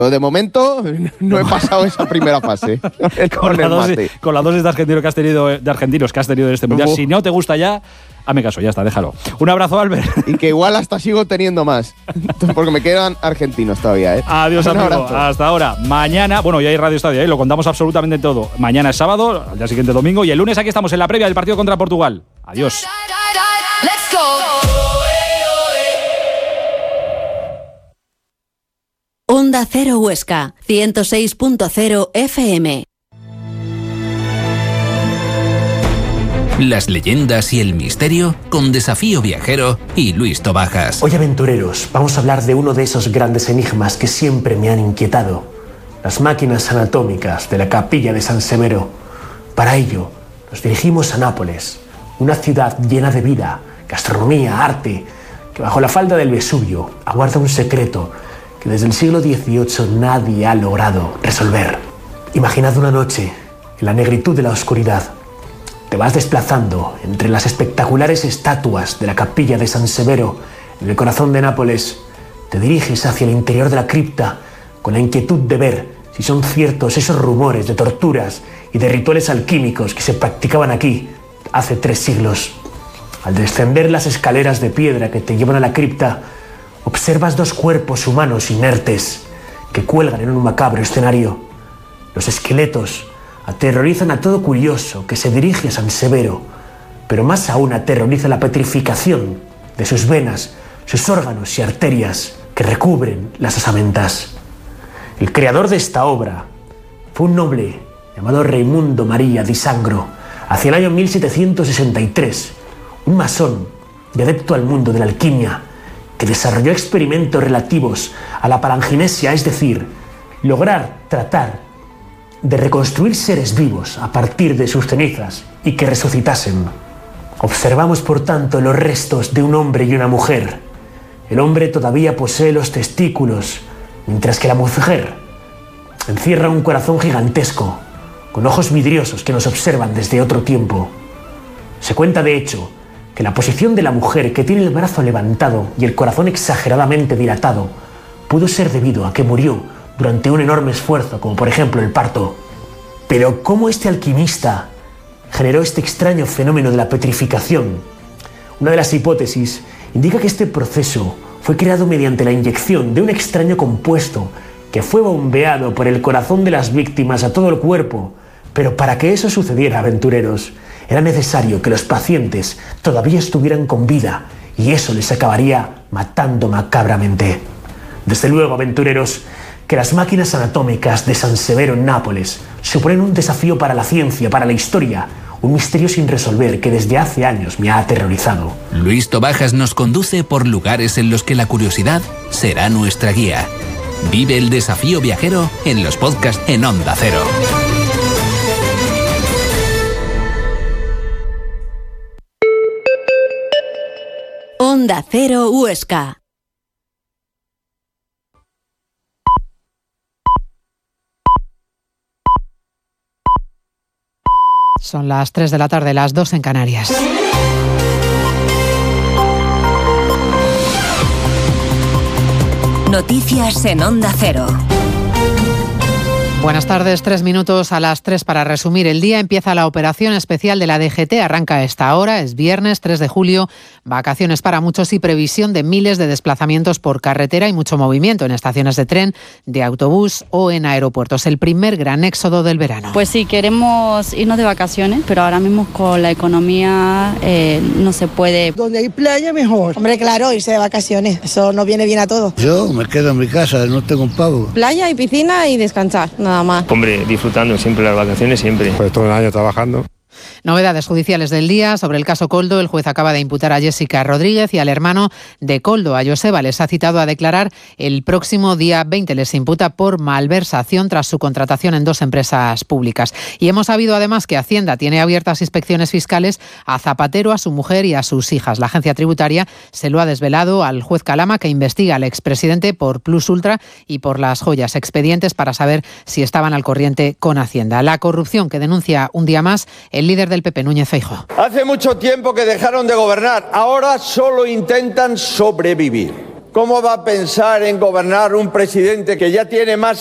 De momento no he pasado esa primera fase. con la dosis de argentinos que has tenido en este mundial. Si no te gusta ya, hazme caso, ya está, déjalo. Un abrazo, Albert. Y que igual hasta sigo teniendo más. Porque me quedan argentinos todavía, ¿eh? Adiós, amigo. Hasta ahora. Mañana, bueno, ya hay Radio Estadio, lo contamos absolutamente todo. Mañana es sábado, al día siguiente domingo, y el lunes aquí estamos en la previa del partido contra Portugal. Adiós. Let's go. Onda Cero Huesca, 106.0 FM. Las leyendas y el misterio con Desafío Viajero y Luis Tobajas. Hoy, aventureros, vamos a hablar de uno de esos grandes enigmas que siempre me han inquietado: las máquinas anatómicas de la Capilla de San Severo. Para ello, nos dirigimos a Nápoles, una ciudad llena de vida, gastronomía, arte, que bajo la falda del Vesubio aguarda un secreto que desde el siglo XVIII nadie ha logrado resolver. Imaginad una noche, en la negritud de la oscuridad. Te vas desplazando entre las espectaculares estatuas de la Capilla de San Severo, en el corazón de Nápoles. Te diriges hacia el interior de la cripta, con la inquietud de ver si son ciertos esos rumores de torturas y de rituales alquímicos que se practicaban aquí hace 3 siglos. Al descender las escaleras de piedra que te llevan a la cripta, observas 2 cuerpos humanos inertes que cuelgan en un macabro escenario. Los esqueletos aterrorizan a todo curioso que se dirige a San Severo, pero más aún aterroriza la petrificación de sus venas, sus órganos y arterias que recubren las osamentas. El creador de esta obra fue un noble llamado Raimundo María di Sangro, hacia el año 1763, un masón y adepto al mundo de la alquimia, que desarrolló experimentos relativos a la palanginesia, es decir, lograr tratar de reconstruir seres vivos a partir de sus cenizas y que resucitasen. Observamos, por tanto, los restos de un hombre y una mujer. El hombre todavía posee los testículos, mientras que la mujer encierra un corazón gigantesco, con ojos vidriosos que nos observan desde otro tiempo. Se cuenta, de hecho, que la posición de la mujer, que tiene el brazo levantado y el corazón exageradamente dilatado, pudo ser debido a que murió durante un enorme esfuerzo, como por ejemplo el parto. Pero ¿cómo este alquimista generó este extraño fenómeno de la petrificación? Una de las hipótesis indica que este proceso fue creado mediante la inyección de un extraño compuesto que fue bombeado por el corazón de las víctimas a todo el cuerpo. Pero para que eso sucediera, aventureros, era necesario que los pacientes todavía estuvieran con vida, y eso les acabaría matando macabramente. Desde luego, aventureros, que las máquinas anatómicas de San Severo en Nápoles suponen un desafío para la ciencia, para la historia, un misterio sin resolver que desde hace años me ha aterrorizado. Luis Tobajas nos conduce por lugares en los que la curiosidad será nuestra guía. Vive el Desafío Viajero en los podcasts en Onda Cero. Onda Cero Huesca. Son las 3 de la tarde, las 2 en Canarias. Noticias en Onda Cero. Buenas tardes, 3 minutos a las 3 para resumir el día. Empieza la operación especial de la DGT, arranca a esta hora, es viernes 3 de julio, vacaciones para muchos y previsión de miles de desplazamientos por carretera y mucho movimiento en estaciones de tren, de autobús o en aeropuertos. El primer gran éxodo del verano. Pues sí, queremos irnos de vacaciones, pero ahora mismo con la economía no se puede. Donde hay playa mejor. Hombre, claro, irse de vacaciones, eso nos viene bien a todos. Yo me quedo en mi casa, no tengo un pavo. Playa y piscina y descansar, nada más. Hombre, disfrutando siempre las vacaciones, siempre. Pues todo el año trabajando. Novedades judiciales del día. Sobre el caso Koldo, el juez acaba de imputar a Jessica Rodríguez y al hermano de Koldo, a Joseba. Les ha citado a declarar el próximo día 20. Les imputa por malversación tras su contratación en 2 empresas públicas. Y hemos sabido además que Hacienda tiene abiertas inspecciones fiscales a Zapatero, a su mujer y a sus hijas. La agencia tributaria se lo ha desvelado al juez Calama, que investiga al expresidente por Plus Ultra y por las joyas, expedientes para saber si estaban al corriente con Hacienda. La corrupción que denuncia un día más el líder del PP, Núñez Feijóo. Hace mucho tiempo que dejaron de gobernar, ahora solo intentan sobrevivir. ¿Cómo va a pensar en gobernar un presidente que ya tiene más